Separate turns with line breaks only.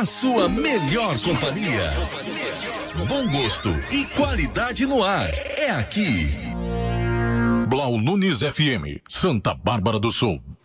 a sua melhor companhia. Bom gosto e qualidade no ar. É aqui.
Blau Nunes FM, Santa Bárbara do Sul.